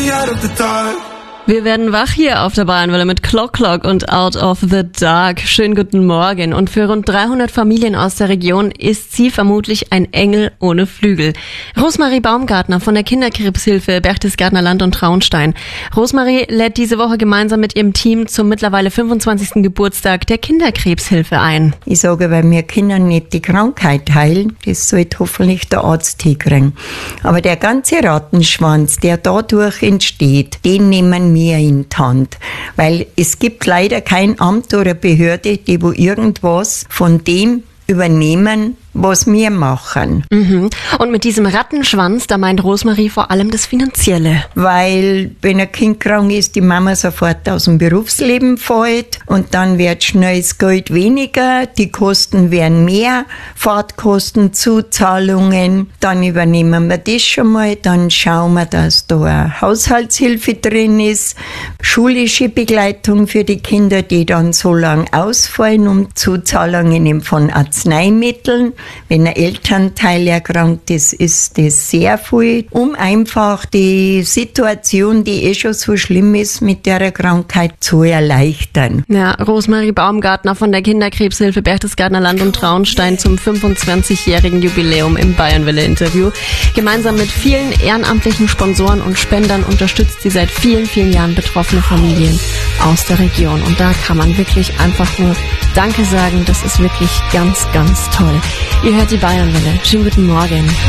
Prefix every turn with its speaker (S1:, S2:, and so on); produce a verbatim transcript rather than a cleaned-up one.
S1: out of the dark.
S2: Wir werden wach hier auf der Bayernwelle mit Clock Clock und Out of the Dark. Schönen guten Morgen. Und für rund dreihundert Familien aus der Region ist sie vermutlich ein Engel ohne Flügel. Rosemarie Baumgartner von der Kinderkrebshilfe Berchtesgadener Land und Traunstein. Rosemarie lädt diese Woche gemeinsam mit ihrem Team zum mittlerweile fünfundzwanzigsten Geburtstag der Kinderkrebshilfe ein.
S3: Ich sage, weil wir Kinder nicht die Krankheit heilen, das sollte hoffentlich der Arzt hinkriegen. Aber der ganze Rattenschwanz, der dadurch entsteht, den nehmen wir in die Hand. Weil es gibt leider kein Amt oder Behörde, die wo irgendwas von dem übernehmen, was wir machen.
S2: Mhm. Und mit diesem Rattenschwanz, da meint Rosemarie vor allem das Finanzielle.
S3: Weil, wenn ein Kind krank ist, die Mama sofort aus dem Berufsleben fällt und dann wird schnell das Geld weniger, die Kosten werden mehr, Fahrtkosten, Zuzahlungen, dann übernehmen wir das schon mal, dann schauen wir, dass da eine Haushaltshilfe drin ist, schulische Begleitung für die Kinder, die dann so lang ausfallen, um Zuzahlungen von Arzneimitteln. Wenn ein Elternteil erkrankt ist, ist das sehr viel, um einfach die Situation, die eh schon so schlimm ist, mit der Krankheit zu erleichtern.
S2: Ja, Rosemarie Baumgartner von der Kinderkrebshilfe Berchtesgadener Land und Traunstein zum fünfundzwanzigjährigen Jubiläum im Bayernwelle-Interview. Gemeinsam mit vielen ehrenamtlichen Sponsoren und Spendern unterstützt sie seit vielen, vielen Jahren betroffene Familien aus der Region. Und da kann man wirklich einfach nur Danke sagen. Das ist wirklich ganz, ganz toll. Ihr hört die Bayernwelle. Schönen guten Morgen.